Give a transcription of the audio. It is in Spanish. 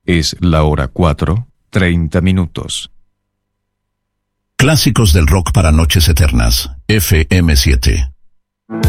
Es la hora 4:30. Clásicos del rock para noches eternas, FM7.